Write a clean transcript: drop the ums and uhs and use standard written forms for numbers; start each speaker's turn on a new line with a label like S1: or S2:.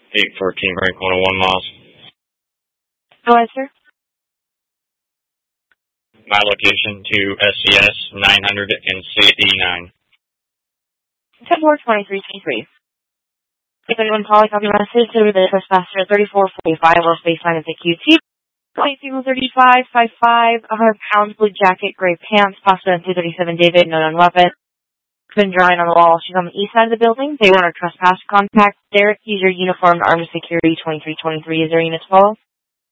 S1: 814 Rank 101 miles.
S2: Go ahead, sir.
S1: My location to SCS 989.
S2: 10-4-23-23. If anyone calling, copy message to the trespasser 3445 West Baseline of the QT. 3555, 100 pounds, blue jacket, gray pants, pasta 237 David, no known weapon. Been drawing on the wall. She's on the east side of the building. They want her trespass. Contact Derek. Use your uniformed armed security 2323. Is there units follow?